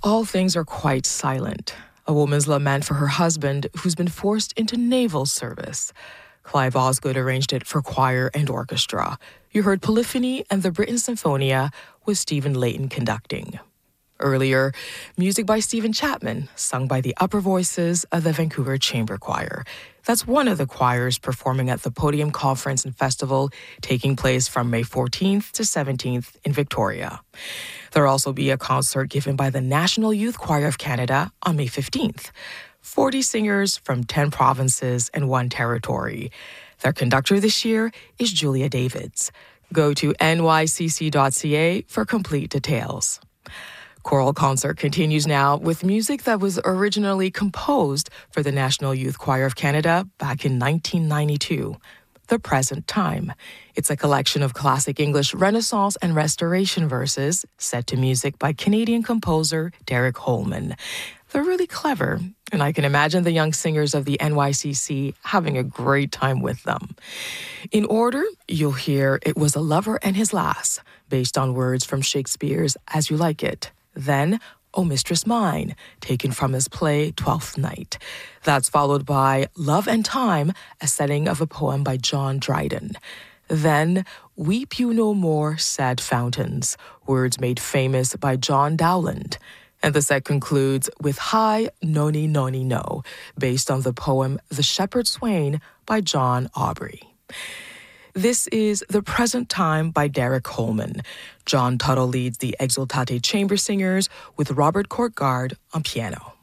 all things are quite silent. A woman's lament for her husband, who's been forced into naval service. Clive Osgood arranged it for choir and orchestra. You heard Polyphony and the Britten Symphonia with Stephen Layton conducting. Earlier, music by Stephen Chapman, sung by the upper voices of the Vancouver Chamber Choir. That's one of the choirs performing at the Podium Conference and Festival, taking place from May 14th to 17th in Victoria. There'll also be a concert given by the National Youth Choir of Canada on May 15th. 40 singers from 10 provinces and 1 territory. Their conductor this year is Julia Davids. Go to nycc.ca for complete details. Choral concert continues now with music that was originally composed for the National Youth Choir of Canada back in 1992. The Present Time. It's a collection of classic English Renaissance and Restoration verses set to music by Canadian composer Derek Holman. They're really clever, and I can imagine the young singers of the NYCC having a great time with them. In order, you'll hear It Was a Lover and His Lass, based on words from Shakespeare's As You Like It. Then, O Mistress Mine, taken from his play Twelfth Night. That's followed by Love and Time, a setting of a poem by John Dryden. Then, Weep You No More, Sad Fountains, words made famous by John Dowland. And the set concludes with Hi, Noni Noni No, based on the poem The Shepherd Swain by John Aubrey. This is The Present Time by Derek Holman. John Tuttle leads the Exultate Chamber Singers with Robert Courtgard on piano.